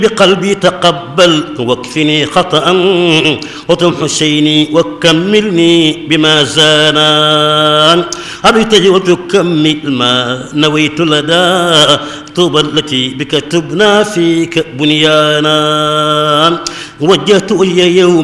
بقلبي تقبل واكفني خطأ وتمحو شيني وكملني بما زانا أريتني وتكمل ما نويت لدى طوبى التي بك تبنى فيك بنيانا وجهت إلي يوم